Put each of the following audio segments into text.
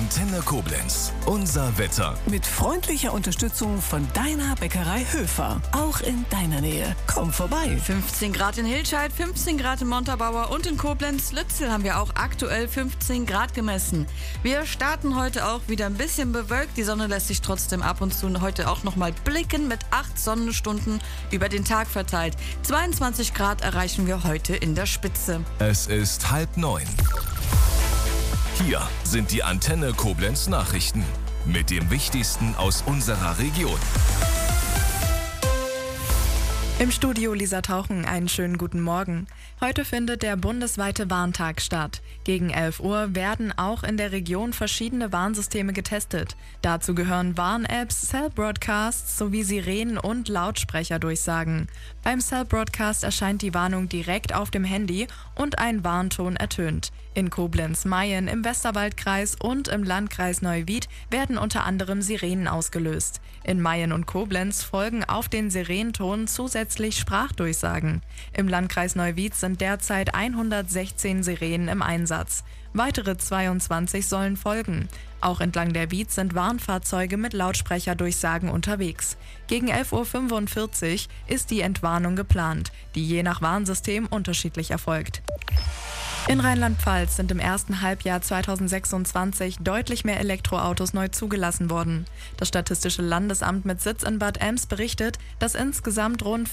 Antenne Koblenz. Unser Wetter. Mit freundlicher Unterstützung von deiner Bäckerei Höfer. Auch in deiner Nähe. Komm vorbei. 15 Grad in Hilscheid, 15 Grad in Montabaur und in Koblenz-Lützel haben wir auch aktuell 15 Grad gemessen. Wir starten heute auch wieder ein bisschen bewölkt. Die Sonne lässt sich trotzdem ab und zu heute auch nochmal blicken mit 8 Sonnenstunden über den Tag verteilt. 22 Grad erreichen wir heute in der Spitze. Es ist 8:30. Hier sind die Antenne Koblenz Nachrichten mit dem Wichtigsten aus unserer Region. Im Studio Lisa Tauchen, einen schönen guten Morgen. Heute findet der bundesweite Warntag statt. Gegen 11 Uhr werden auch in der Region verschiedene Warnsysteme getestet. Dazu gehören Warn-Apps, Cell-Broadcasts sowie Sirenen und Lautsprecherdurchsagen. Beim Cell-Broadcast erscheint die Warnung direkt auf dem Handy und ein Warnton ertönt. In Koblenz-Mayen, im Westerwaldkreis und im Landkreis Neuwied werden unter anderem Sirenen ausgelöst. In Mayen und Koblenz folgen auf den Sirenenton zusätzlich Sprachdurchsagen. Im Landkreis Neuwied sind derzeit 116 Sirenen im Einsatz. Weitere 22 sollen folgen. Auch entlang der Wied sind Warnfahrzeuge mit Lautsprecherdurchsagen unterwegs. Gegen 11:45 Uhr ist die Entwarnung geplant, die je nach Warnsystem unterschiedlich erfolgt. In Rheinland-Pfalz sind im ersten Halbjahr 2026 deutlich mehr Elektroautos neu zugelassen worden. Das Statistische Landesamt mit Sitz in Bad Ems berichtet, dass insgesamt rund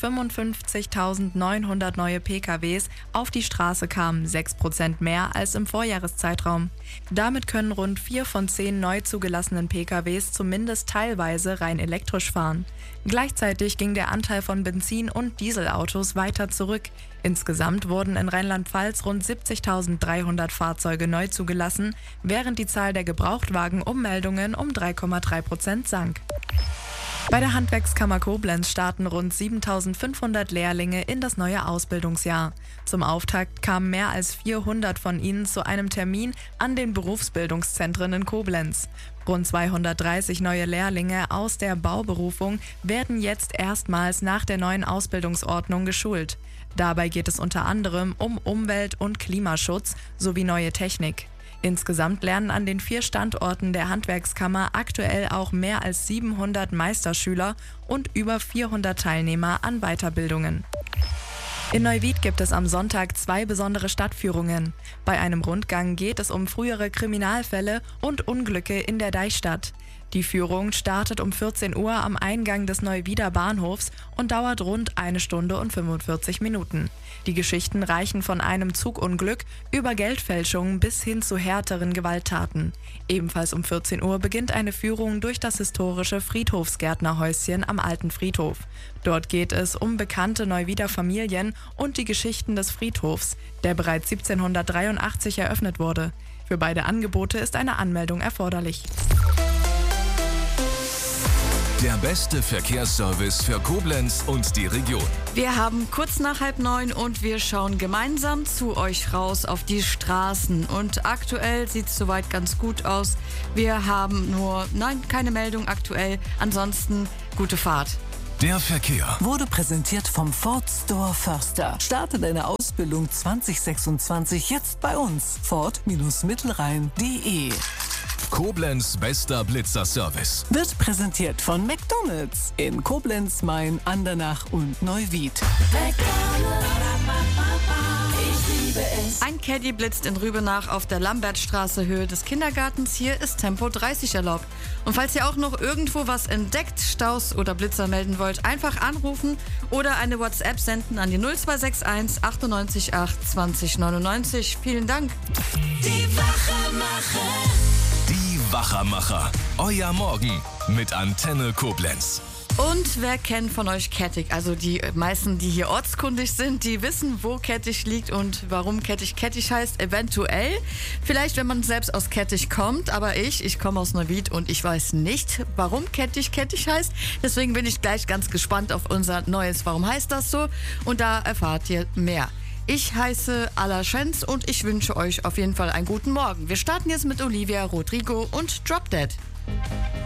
55.900 neue PKWs auf die Straße kamen, 6% mehr als im Vorjahreszeitraum. Damit können rund 4 von 10 neu zugelassenen PKWs zumindest teilweise rein elektrisch fahren. Gleichzeitig ging der Anteil von Benzin- und Dieselautos weiter zurück. Insgesamt wurden in Rheinland-Pfalz rund 70.300 Fahrzeuge neu zugelassen, während die Zahl der Gebrauchtwagen-Ummeldungen um 3,3% sank. Bei der Handwerkskammer Koblenz starten rund 7.500 Lehrlinge in das neue Ausbildungsjahr. Zum Auftakt kamen mehr als 400 von ihnen zu einem Termin an den Berufsbildungszentren in Koblenz. Rund 230 neue Lehrlinge aus der Bauberufung werden jetzt erstmals nach der neuen Ausbildungsordnung geschult. Dabei geht es unter anderem um Umwelt- und Klimaschutz sowie neue Technik. Insgesamt lernen an den 4 Standorten der Handwerkskammer aktuell auch mehr als 700 Meisterschüler und über 400 Teilnehmer an Weiterbildungen. In Neuwied gibt es am Sonntag 2 besondere Stadtführungen. Bei einem Rundgang geht es um frühere Kriminalfälle und Unglücke in der Deichstadt. Die Führung startet um 14 Uhr am Eingang des Neuwieder Bahnhofs und dauert rund 1 Stunde und 45 Minuten. Die Geschichten reichen von einem Zugunglück über Geldfälschungen bis hin zu härteren Gewalttaten. Ebenfalls um 14 Uhr beginnt eine Führung durch das historische Friedhofsgärtnerhäuschen am Alten Friedhof. Dort geht es um bekannte Neuwieder Familien und die Geschichten des Friedhofs, der bereits 1783 eröffnet wurde. Für beide Angebote ist eine Anmeldung erforderlich. Der beste Verkehrsservice für Koblenz und die Region. Wir haben kurz nach 8:30 und wir schauen gemeinsam zu euch raus auf die Straßen. Und aktuell sieht es soweit ganz gut aus. Wir haben keine Meldung aktuell. Ansonsten gute Fahrt. Der Verkehr Wurde präsentiert vom Ford Store Förster. Starte deine Ausbildung 2026 jetzt bei uns. Ford-Mittelrhein.de. Koblenz bester Blitzerservice. Wird präsentiert von McDonald's in Koblenz, Mayen, Andernach und Neuwied. Ein Caddy blitzt in Rübenach auf der Lambertstraße Höhe des Kindergartens. Hier ist Tempo 30 erlaubt. Und falls ihr auch noch irgendwo was entdeckt, Staus oder Blitzer melden wollt, einfach anrufen oder eine WhatsApp senden an die 0261 98 8 20 99. Vielen Dank. Die Wachermacher. Euer Morgen mit Antenne Koblenz. Und wer kennt von euch Kettich? Also die meisten, die hier ortskundig sind, die wissen, wo Kettich liegt und warum Kettich Kettich heißt. Eventuell, vielleicht wenn man selbst aus Kettich kommt, aber ich komme aus Neuwied und ich weiß nicht, warum Kettich Kettich heißt. Deswegen bin ich gleich ganz gespannt auf unser neues Warum heißt das so? Und da erfahrt ihr mehr. Ich heiße Ala Schenz und ich wünsche euch auf jeden Fall einen guten Morgen. Wir starten jetzt mit Olivia Rodrigo und Drop Dead.